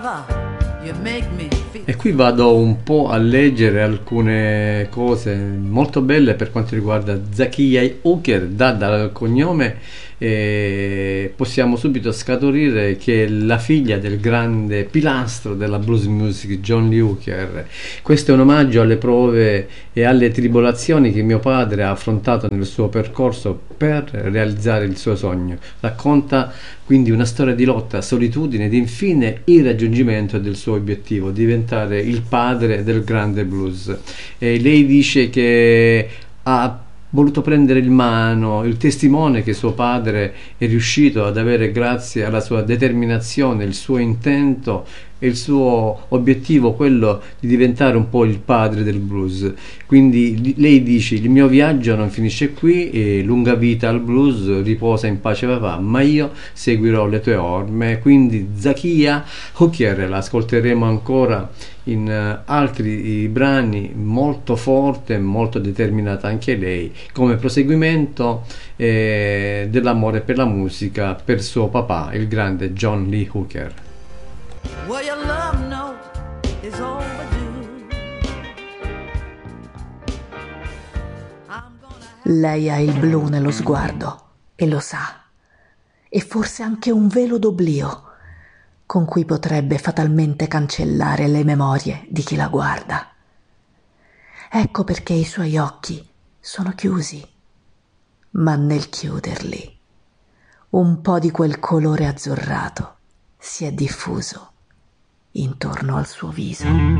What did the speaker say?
E qui vado un po' a leggere alcune cose molto belle per quanto riguarda Zakiya Hooker, dal cognome possiamo subito scaturire che è la figlia del grande pilastro della blues music John Lee Hooker. Questo è un omaggio alle prove e alle tribolazioni che mio padre ha affrontato nel suo percorso per realizzare il suo sogno. Racconta quindi una storia di lotta, solitudine ed infine il raggiungimento del suo obiettivo, diventare il padre del grande blues. E lei dice che ha voluto prendere in mano il testimone che suo padre è riuscito ad avere grazie alla sua determinazione, il suo intento e il suo obiettivo, quello di diventare un po' il padre del blues. Quindi lei dice: il mio viaggio non finisce qui, e lunga vita al blues, riposa in pace papà, ma io seguirò le tue orme. Quindi Zakiya Hooker la ascolteremo ancora in altri brani, molto forte, molto determinata anche lei, come proseguimento dell'amore per la musica, per suo papà, il grande John Lee Hooker. Well, your love note is overdue. Lei ha il blu nello sguardo e lo sa, e forse anche un velo d'oblio con cui potrebbe fatalmente cancellare le memorie di chi la guarda. Ecco perché i suoi occhi sono chiusi, ma nel chiuderli un po' di quel colore azzurrato si è diffuso intorno al suo viso.